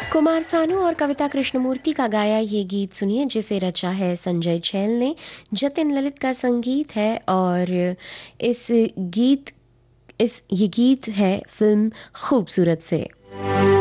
कुमार सानू और कविता कृष्णमूर्ति का गाया ये गीत सुनिए, जिसे रचा है संजय छैल ने। जतिन ललित का संगीत है और गीत इस ये गीत है फिल्म खूबसूरत से।